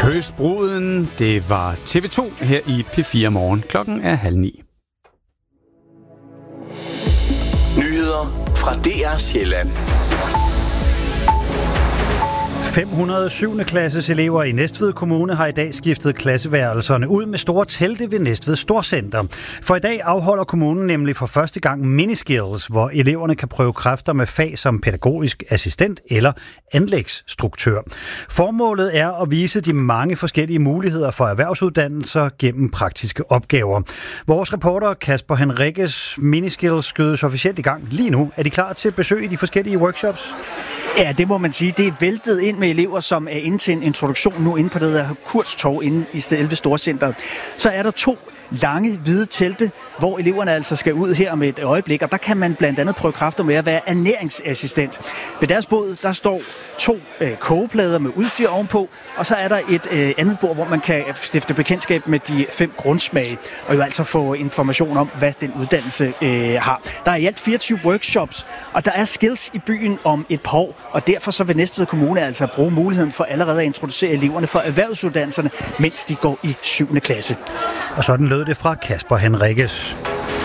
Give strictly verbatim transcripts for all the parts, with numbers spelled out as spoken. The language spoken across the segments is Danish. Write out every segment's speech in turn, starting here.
Kystbruden, det var T V to her i P fire Morgen. Klokken er halv ni. Nyheder fra D R Sjælland. fem hundrede syvende klasses elever i Næstved Kommune har i dag skiftet klasseværelserne ud med store telte ved Næstved Storcenter. For i dag afholder kommunen nemlig for første gang miniskills, hvor eleverne kan prøve kræfter med fag som pædagogisk assistent eller anlægsstruktør. Formålet er at vise de mange forskellige muligheder for erhvervsuddannelser gennem praktiske opgaver. Vores reporter Kasper Henriques miniskills skydes officielt i gang lige nu. Er de klar til at besøge de forskellige workshops? Ja, det må man sige. Det er væltet ind med elever, som er inde til en introduktion nu inde på det der Kurtstorv inde i selve Storcenteret. Så er der to lange, hvide telte, hvor eleverne altså skal ud her med et øjeblik, og der kan man blandt andet prøve kræfter med at være ernæringsassistent. Ved deres båd, der står to øh, kogeplader med udstyr ovenpå, og så er der et øh, andet bord, hvor man kan stifte bekendtskab med de fem grundsmage, og jo altså få information om, hvad den uddannelse øh, har. Der er i alt fireogtyve workshops, og der er skills i byen om et par år, og derfor så vil Næstved Kommune altså bruge muligheden for allerede at introducere eleverne for erhvervsuddannelserne, mens de går i syvende klasse. Og sådan lød det fra Kasper Henriques.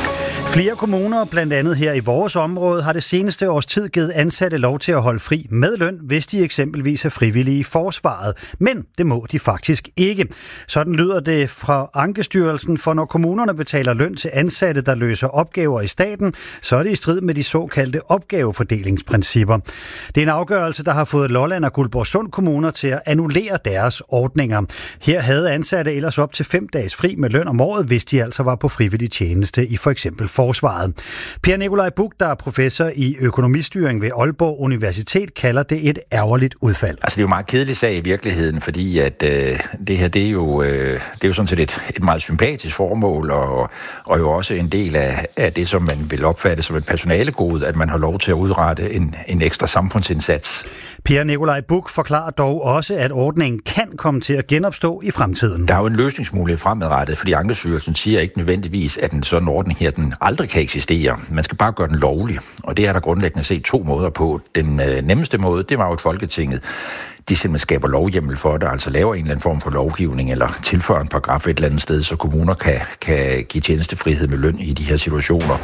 Flere kommuner, blandt andet her i vores område, har det seneste års tid givet ansatte lov til at holde fri med løn, hvis de eksempelvis er frivillige i forsvaret. Men det må de faktisk ikke. Sådan lyder det fra Ankestyrelsen, for når kommunerne betaler løn til ansatte, der løser opgaver i staten, så er det i strid med de såkaldte opgavefordelingsprincipper. Det er en afgørelse, der har fået Lolland og Guldborgsund kommuner til at annullere deres ordninger. Her havde ansatte ellers op til fem dages fri med løn om året, hvis de altså var på frivillig tjeneste i for eksempel forsvaret. Per Nikolaj Buch, der er professor i økonomistyring ved Aalborg Universitet, kalder det et ærgerligt udfald. Altså det er jo en meget kedelig sag i virkeligheden, fordi at øh, det her, det er jo, øh, det er jo sådan set et, et meget sympatisk formål, og, og jo også en del af, af det, som man vil opfatte som et personalegode, at man har lov til at udrette en, en ekstra samfundsindsats. Per Nikolaj Buch forklarer dog også, at ordningen kan komme til at genopstå i fremtiden. Der er jo en løsningsmulighed fremadrettet, fordi Ankestyrelsen siger ikke nødvendigvis, at en sådan ordning her, den aldrig kan eksistere. Man skal bare gøre den lovlig, og det er der grundlæggende set to måder på. Den øh, nemmeste måde, det var jo, at Folketinget de simpelthen skaber lovhjemmel for det, altså laver en eller anden form for lovgivning, eller tilføjer en paragraf et eller andet sted, så kommuner kan, kan give tjenestefrihed med løn i de her situationer.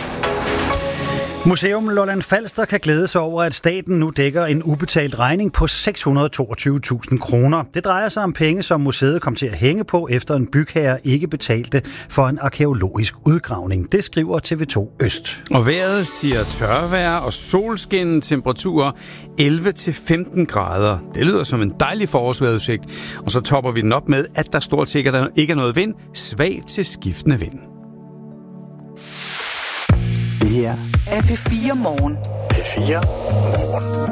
Museum Lolland Falster kan glæde sig over, at staten nu dækker en ubetalt regning på seks hundrede og toogtyve tusind kroner. Det drejer sig om penge, som museet kom til at hænge på, efter en bygherre ikke betalte for en arkæologisk udgravning. Det skriver T V to Øst. Og vejret stiger tørvejr og solskin, temperaturer elleve til femten grader. Det lyder som en dejlig forårsvejrudsigt. Og så topper vi den op med, at der stort set ikke er noget vind, svag til skiftende vind. Det her er P fire Morgen. P fire Morgen.